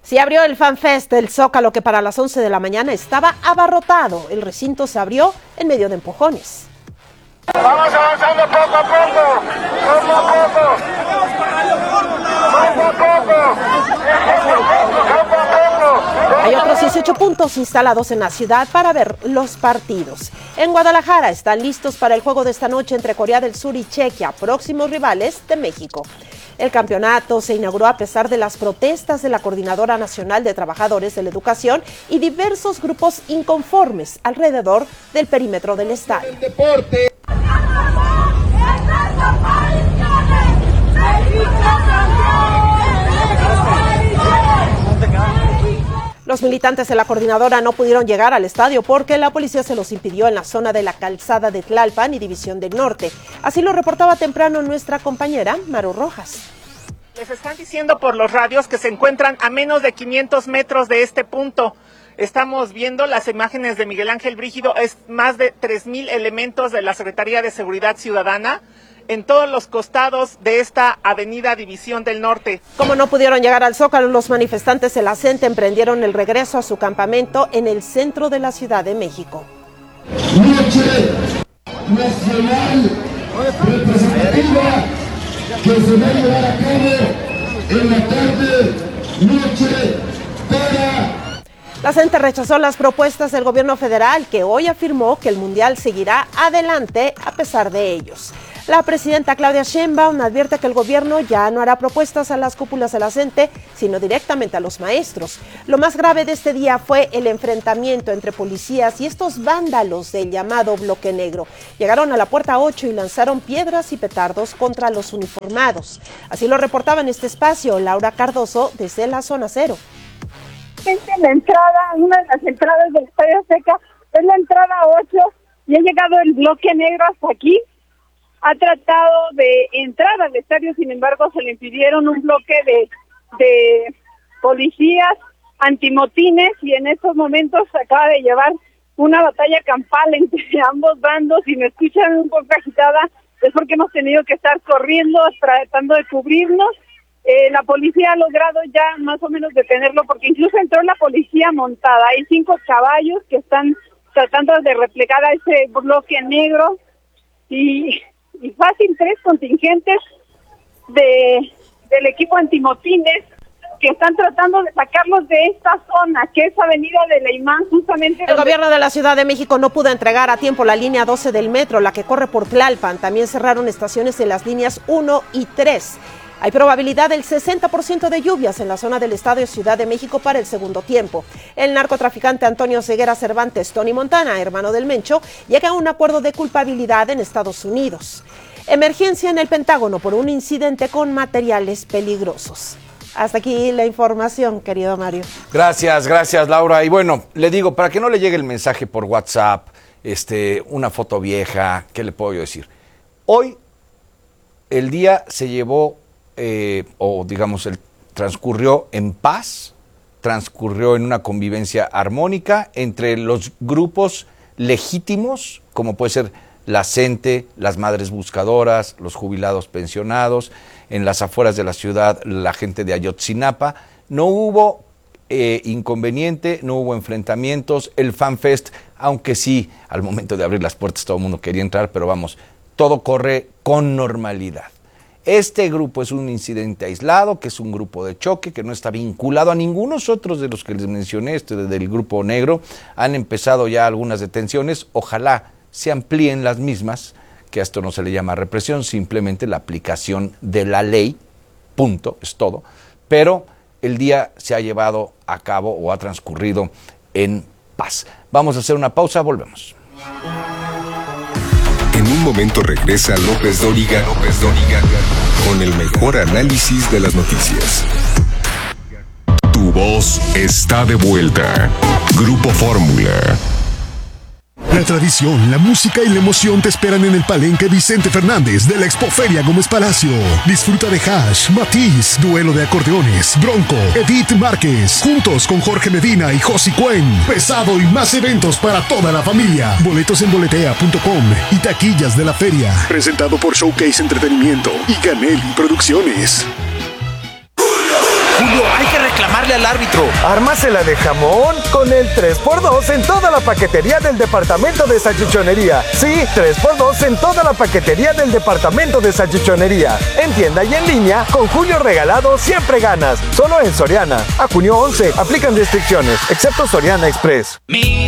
Se abrió el FanFest del Zócalo, que para las 11 de la mañana estaba abarrotado. El recinto se abrió en medio de empujones. Vamos avanzando poco a poco, poco a poco, poco a poco, poco a poco. Hay otros 18 puntos instalados en la ciudad para ver los partidos. En Guadalajara están listos para el juego de esta noche entre Corea del Sur y Chequia, próximos rivales de México. El campeonato se inauguró a pesar de las protestas de la Coordinadora Nacional de Trabajadores de la Educación y diversos grupos inconformes alrededor del perímetro del estadio. Los militantes de la coordinadora no pudieron llegar al estadio porque la policía se los impidió en la zona de la calzada de Tlalpan y División del Norte. Así lo reportaba temprano nuestra compañera Maru Rojas. Les están diciendo por los radios que se encuentran a menos de 500 metros de este punto. Estamos viendo las imágenes de Miguel Ángel Brígido, es más de 3,000 elementos de la Secretaría de Seguridad Ciudadana en todos los costados de esta avenida División del Norte. Como no pudieron llegar al Zócalo, los manifestantes de la CENTE emprendieron el regreso a su campamento en el centro de la Ciudad de México. Noche nacional representativa que se va a llevar a cabo en la tarde, noche para... La CENTE rechazó las propuestas del gobierno federal, que hoy afirmó que el Mundial seguirá adelante a pesar de ellos. La presidenta Claudia Sheinbaum advierte que el gobierno ya no hará propuestas a las cúpulas de la CENTE, sino directamente a los maestros. Lo más grave de este día fue el enfrentamiento entre policías y estos vándalos del llamado Bloque Negro. Llegaron a la puerta 8 y lanzaron piedras y petardos contra los uniformados. Así lo reportaba en este espacio Laura Cardoso desde la zona 0. La entrada, una de las entradas del Estadio Azteca es la entrada 8 y ha llegado el Bloque Negro hasta aquí. Ha tratado de entrar al estadio, sin embargo se le impidieron un bloque de policías antimotines y en estos momentos se acaba de llevar una batalla campal entre ambos bandos. Si me escuchan un poco agitada es porque hemos tenido que estar corriendo, tratando de cubrirnos. La policía ha logrado ya más o menos detenerlo porque incluso entró la policía montada. Hay 5 caballos que están tratando de replegar a ese bloque negro y fácil 3 contingentes del equipo antimotines que están tratando de sacarlos de esta zona, que es Avenida de Leimán, justamente. El gobierno de la Ciudad de México no pudo entregar a tiempo la línea 12 del metro, la que corre por Tlalpan. También cerraron estaciones de las líneas 1 y 3. Hay probabilidad del 60% de lluvias en la zona del Estadio Ciudad de México para el segundo tiempo. El narcotraficante Antonio Ceguera Cervantes, Tony Montana, hermano del Mencho, llega a un acuerdo de culpabilidad en Estados Unidos. Emergencia en el Pentágono por un incidente con materiales peligrosos. Hasta aquí la información, querido Mario. Gracias, Laura. Y bueno, le digo, para que no le llegue el mensaje por WhatsApp, una foto vieja, ¿qué le puedo yo decir? Hoy el día se llevó... transcurrió en paz, transcurrió en una convivencia armónica entre los grupos legítimos, como puede ser la CENTE, las madres buscadoras, los jubilados pensionados, en las afueras de la ciudad, la gente de Ayotzinapa. No hubo inconveniente, no hubo enfrentamientos. El FanFest, aunque sí, al momento de abrir las puertas todo el mundo quería entrar, pero vamos, todo corre con normalidad. Este grupo es un incidente aislado, que es un grupo de choque, que no está vinculado a ninguno otros de los que les mencioné, del grupo negro. Han empezado ya algunas detenciones, ojalá se amplíen las mismas, que a esto no se le llama represión, simplemente la aplicación de la ley, punto, es todo. Pero el día se ha llevado a cabo o ha transcurrido en paz. Vamos a hacer una pausa, volvemos. En un momento regresa López Dóriga con el mejor análisis de las noticias. Tu voz está de vuelta. Grupo Fórmula. La tradición, la música y la emoción te esperan en el Palenque Vicente Fernández de la Expoferia Gómez Palacio. Disfruta de Hash, Matiz, Duelo de Acordeones, Bronco, Edith Márquez, juntos con Jorge Medina y Josi Cuen. Pesado y más eventos para toda la familia. Boletos en boletea.com y taquillas de la feria. Presentado por Showcase Entretenimiento y Ganelli Producciones. Julio, hay que reclamarle al árbitro. Ármasela de jamón con el 3x2 en toda la paquetería del departamento de salchichonería. Sí, 3x2 en toda la paquetería del departamento de salchichonería. En tienda y en línea, con Julio Regalado siempre ganas. Solo en Soriana. A junio 11, aplican restricciones, excepto Soriana Express.